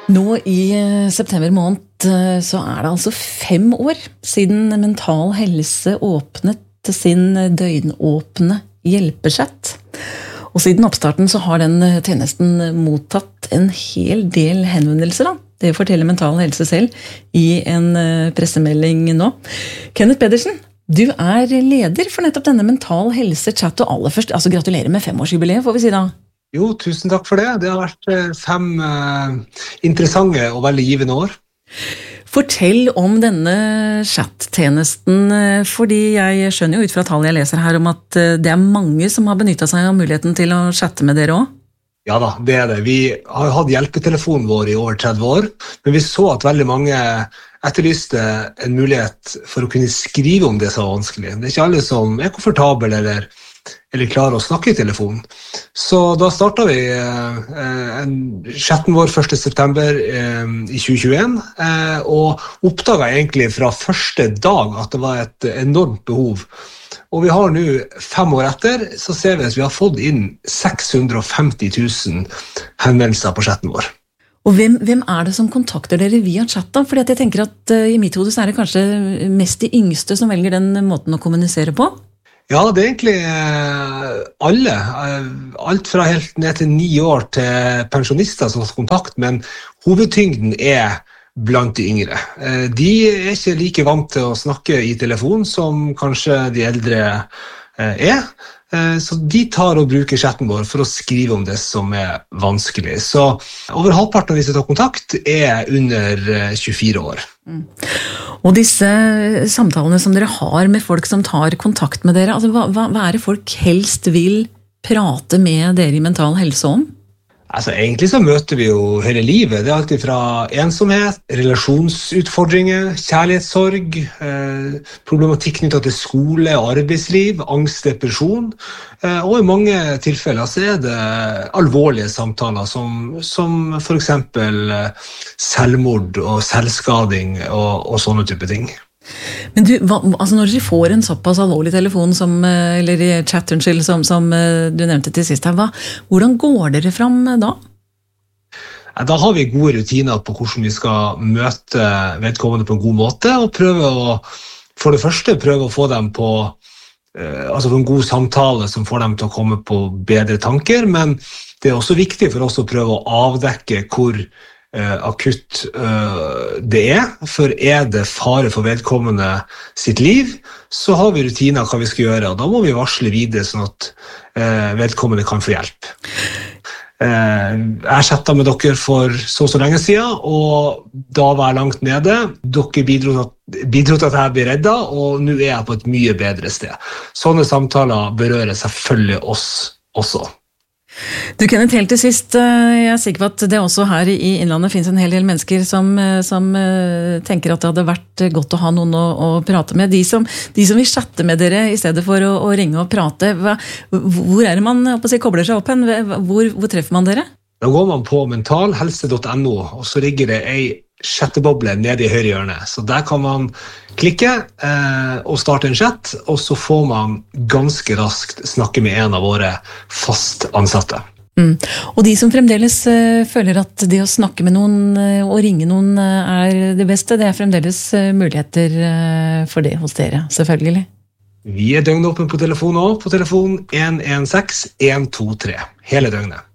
Nå i september måned så det altså 5 år siden Mental Helse åpnet sin døgnåpne hjelpechat. Og siden oppstarten så har den tjenesten mottatt en hel del henvendelser da. Det forteller Mental Helse selv i en pressemelding nå. Kenneth Pedersen, du leder for nettopp denne Mental Helse-chat, og aller først, altså gratulerer med 5-årsjubileet, får vi si da. Jo, tusen takk for det. Det har vært 5 interessante og veldig givende år. Fortell om denne chat-tjenesten, fordi jeg skjønner jo ut fra tallet jeg leser her om at det mange som har benyttet seg av muligheten til å chatte med dere også. Ja da, det det. Vi har hatt hjelpetelefonen vår i over 30 år, men vi så at veldig mange etterlyste en mulighet for å kunne skrive om det som var vanskelig. Det ikke alle som komfortabel eller klarer å snakke i telefonen. Så da startet vi chatten vår 1. september i 2021, og oppdaget egentlig fra første dag at det var et enormt behov. Og vi har nå 5 år etter, så ser vi at vi har fått inn 650 000 henvendelser på chatten vår. Og hvem det som kontakter dere via chat da? Fordi jeg tenker at i mitt hode så det kanskje mest de yngste som velger den måten å kommunisere på? Ja, det egentlig alle. Alt fra helt ned til 9 år til pensjonister som har kontakt, men hovedtyngden blant de yngre. De ikke like vant til å snakke i telefon som kanskje de eldre så de tar og bruker chatten vår for å skrive om det som vanskelig. Så over halvparten av de som tar kontakt under 24 år. Og disse samtalene som dere har med folk som tar kontakt med dere, altså hva det folk helst vil prate med dere i Mental Helse om? Altså, egentlig så møter vi jo hele livet. Det alltid fra ensomhet, relasjonsutfordringer, kjærlighetssorg, problematikk knyttet til skole og arbeidsliv, angst, depresjon. Og i mange tilfeller så det alvorlige samtaler som for eksempel selvmord og selvskading og sånne type ting. Men altså når dere får en såpass alvorlig telefon eller chat, som du nevnte til sist her, hvordan går dere fram da? Da har vi gode rutiner på hvordan vi skal møte vedkommende på en god måte, og for det første prøve å få dem på en god samtale som får dem til å komme på bedre tanker, men det også viktig for oss å prøve å avdekke hvor akutt det for det fare for vedkommende sitt liv, så har vi rutiner hva vi skal gjøre, og da må vi varsle videre sånn at vedkommende kan få hjelp. Jeg chattet med dere for så lenge siden, og da var jeg langt nede. Dere bidro til at jeg ble reddet, og nå jeg på et mye bedre sted. Sånne samtaler berører selvfølgelig oss også. Du Kenneth, helt til sist, jeg sikker på at det også her i Innlandet finnes en hel del mennesker som tenker at det hadde vært godt å ha noen å prate med. De som vil chatte med dere i stedet for å ringe og prate, hvor det man kobler seg opp hen? Hvor treffer man dere? Da går man på mentalhelse.no, og så ligger det en chatteboble nede i høyre hjørne. Så der kan man klikke og starte en chat, og så får man ganske raskt snakke med en av våre fast ansatte. Og de som fremdeles føler at det å snakke med noen og ringe noen det beste, det fremdeles muligheter for det hos dere, selvfølgelig. Vi døgnåpen på telefon også, på telefon 116 123, hele døgnet.